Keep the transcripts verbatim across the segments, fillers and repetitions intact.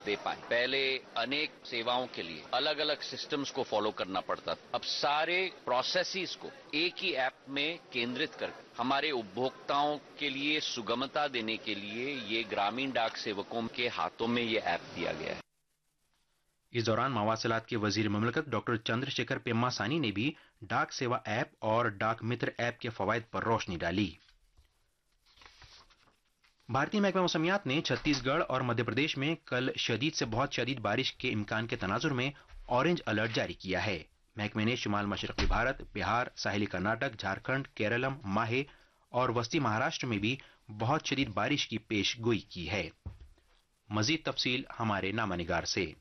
दे पाए। पहले अनेक सेवाओं के लिए अलग अलग सिस्टम्स को फॉलो करना पड़ता था। अब सारे प्रोसेसेस को एक ही ऐप में केंद्रित कर हमारे उपभोक्ताओं के लिए सुगमता देने के लिए ये ग्रामीण डाक सेवकों के हाथों में ये ऐप दिया गया है। इस दौरान मवासिलात के वजीर ममलकत डॉक्टर चंद्रशेखर पेम्मासानी ने भी डाक सेवा ऐप और डाक मित्र ऐप के फवायद पर रोशनी डाली। भारतीय महकमा मौसमियात ने छत्तीसगढ़ और मध्य प्रदेश में कल शदीद से बहुत शदीद बारिश के इम्कान के तनाजुर में ऑरेंज अलर्ट जारी किया है। महकमे ने शुमाल मशरक़ी भारत, बिहार, साहिली कर्नाटक, झारखंड, केरलम, माहे और वस्ती महाराष्ट्र में भी बहुत शदीद बारिश की पेश गोई की है। मजीद तफसील हमारे नामानिगार से।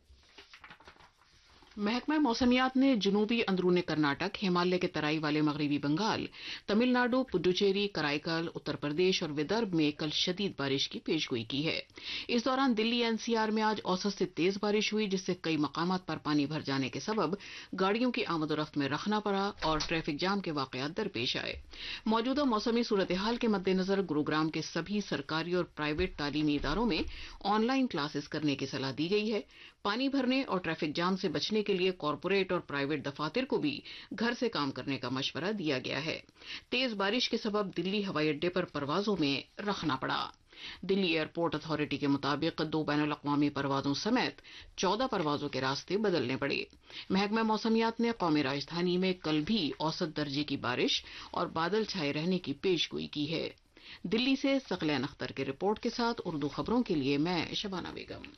महकमा मौसमियात ने जनूबी अंदरूनी कर्नाटक, हिमालय के तराई वाले मगरबी बंगाल, तमिलनाडु, पुडुचेरी, कराईकल, उत्तर प्रदेश और विदर्भ में कल शदीद बारिश की पेशगोई की है। इस दौरान दिल्ली एनसीआर में आज औसत से तेज बारिश हुई, जिससे कई मकामात पर पानी भर जाने के सबब गाड़ियों की आमदोरफ्त में रखना पड़ा और ट्रैफिक जाम के वाकयात दरपेश आए। मौजूदा मौसमी सूरत हाल के मद्देनजर गुरुग्राम के सभी सरकारी और प्राइवेट तालीमी इदारों में ऑनलाइन क्लासेस करने की सलाह दी गई है। पानी भरने और ट्रैफिक जाम से बचने के लिए कॉरपोरेट और प्राइवेट दफातर को भी घर से काम करने का मशवरा दिया गया है। तेज बारिश के सबब दिल्ली हवाई अड्डे पर परवाजों में रखना पड़ा। दिल्ली एयरपोर्ट अथॉरिटी के मुताबिक दो बैनुल अक़वामी परवाजों समेत चौदह परवाजों के रास्ते बदलने पड़े। महकमा मौसमियात ने कौमी राजधानी में कल भी औसत दर्जे की बारिश और बादल छाए रहने की पेशगोई की है। दिल्ली से सकलैन अख्तर की रिपोर्ट के साथ उर्दू खबरों के लिए मैं शबाना बेगम।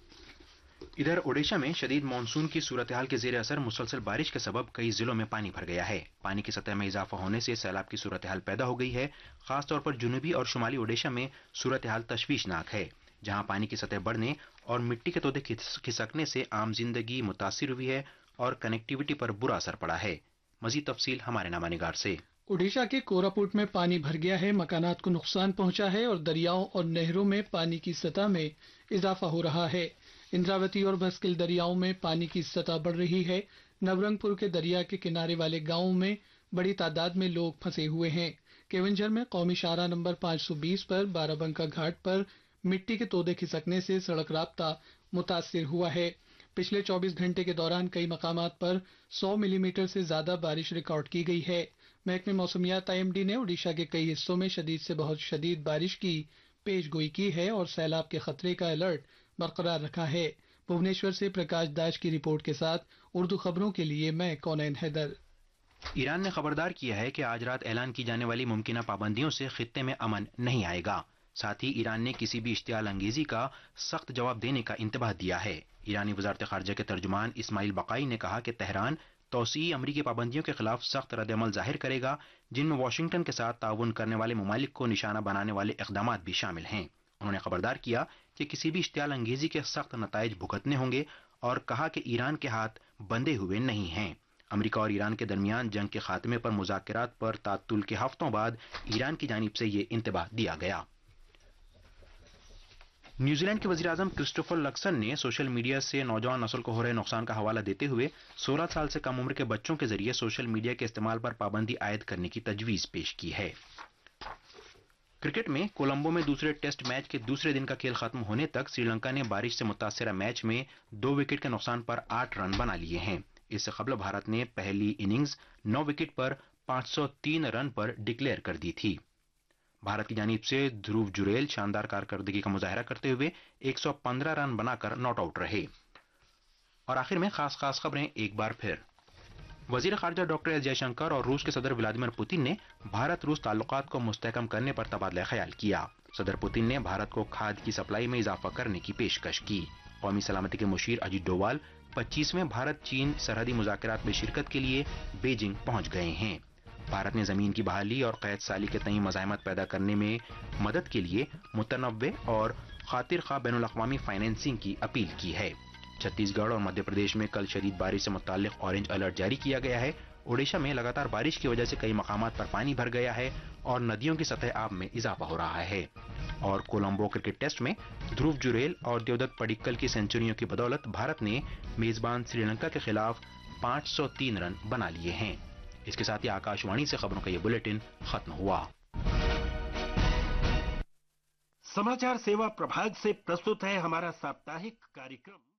इधर ओडिशा में शदीद मानसून की सूरत हाल के जेर असर मुसलसल बारिश के सबब कई जिलों में पानी भर गया है। पानी की सतह में इजाफा होने से सैलाब की सूरत हाल पैदा हो गई है। खासतौर पर जुनूबी और शुमाली ओडिशा में सूरत हाल तशवीशनाक है, जहां पानी की सतह बढ़ने और मिट्टी के तोदे खिसकने से आम जिंदगी मुतासिर हुई है और कनेक्टिविटी पर बुरा असर पड़ा है। मजीद तफसील हमारे नामानिगार से। ओडिशा के कोरापुट में पानी भर गया है, मकानात को नुकसान पहुंचा है और दरियाओं और नहरों में पानी की सतह में इजाफा हो रहा है। इंद्रावती और भस्किल दरियाओं में पानी की सतह बढ़ रही है। नवरंगपुर के दरिया के किनारे वाले गांवों में बड़ी तादाद में लोग फंसे हुए हैं। केवंझर में कौमी शाहराह नंबर पाँच सौ बीस पर बाराबंका घाट पर मिट्टी के तोदे खिसकने से सड़क राब्ता मुतासिर हुआ है। पिछले चौबीस घंटे के दौरान कई मकामात पर सौ मिलीमीटर से ज्यादा बारिश रिकॉर्ड की गई है। महकमे मौसमियात आईएमडी ने ओडिशा के कई हिस्सों में शदीद से बहुत शदीद बारिश की पेशगोई की है और सैलाब के खतरे का अलर्ट बरकरार रखा है। भुवनेश्वर से प्रकाश दास की रिपोर्ट के साथ उर्दू खबरों के लिए मैं कौनैन हैदर। ईरान ने खबरदार किया है कि आज रात ऐलान की जाने वाली मुमकिना पाबंदियों से खित्ते में अमन नहीं आएगा। साथ ही ईरान ने किसी भी इश्तियाल अंगेजी का सख्त जवाब देने का इंतबाह दिया है। ईरानी वजारत खारजा के तर्जुमान इस्माइल बकाई ने कहा कि तेहरान तौसीई अमरीकी पाबंदियों के खिलाफ सख्त रद्दअमल जाहिर करेगा, जिनमें वाशिंगटन के साथ ताउन करने वाले ममालिक को निशाना बनाने वाले इक़दाम भी शामिल हैं। उन्होंने खबरदार किया कि किसी भी इश्तियाल अंगेजी के सख्त नताइज भुगतने होंगे और कहा कि ईरान के हाथ बंधे हुए नहीं हैं। अमेरिका और ईरान के दरमियान जंग के खात्मे पर मुज़ाकरात पर तातुल के हफ्तों बाद ईरान की जानिब से ये इंतबाह दिया गया। न्यूजीलैंड के वज़ीर आज़म क्रिस्टोफर लक्सन ने सोशल मीडिया से नौजवान नस्ल को हो रहे नुकसान का हवाला देते हुए सोलह साल से कम उम्र के बच्चों के जरिए सोशल मीडिया के इस्तेमाल पर पाबंदी आयद करने की तजवीज़ पेश की है। क्रिकेट में कोलंबो में दूसरे टेस्ट मैच के दूसरे दिन का खेल खत्म होने तक श्रीलंका ने बारिश से मुतासिरा मैच में दो विकेट के नुकसान पर आठ रन बना लिए हैं। इससे कबल भारत ने पहली इनिंग्स नौ विकेट पर पाँच सौ तीन रन पर डिक्लेयर कर दी थी। भारत की जानिब से ध्रुव जुरेल शानदार कारकर्दगी का मुजाहरा करते हुए एक सौ पंद्रह रन बनाकर नॉट आउट रहे। और आखिर में खास खास खबरें एक बार फिर। वजीर खारजा डॉक्टर एस जयशंकर और रूस के सदर व्लादिमीर पुतिन ने भारत रूस ताल्लुकात को मुस्तहकम करने पर तबादला ख्याल किया। सदर पुतिन ने भारत को खाद की सप्लाई में इजाफा करने की पेशकश की। कौमी सलामती के मुशीर अजीत डोवाल पच्चीसवें भारत चीन सरहदी मुज़ाकरात में शिरकत के लिए बीजिंग पहुंच गए हैं। भारत ने जमीन की बहाली और कैद साली के तई मज़ाहमत पैदा करने में मदद के लिए मुतनव्वे और खातिर खा बैनुल अक़वामी फाइनेंसिंग की अपील की है। छत्तीसगढ़ और मध्य प्रदेश में कल शदीद बारिश से मुताल्लिक ऑरेंज अलर्ट जारी किया गया है। ओडिशा में लगातार बारिश की वजह से कई मकामात पर पानी भर गया है और नदियों की सतह आब में इजाफा हो रहा है। और कोलंबो क्रिकेट टेस्ट में ध्रुव जुरेल और देवदत्त पडिक्कल की सेंचुरियों की बदौलत भारत ने मेजबान श्रीलंका के खिलाफ पाँच सौ तीन रन बना लिए हैं। इसके साथ ही आकाशवाणी से खबरों का ये बुलेटिन खत्म हुआ। समाचार सेवा प्रभाग से प्रस्तुत है हमारा साप्ताहिक कार्यक्रम।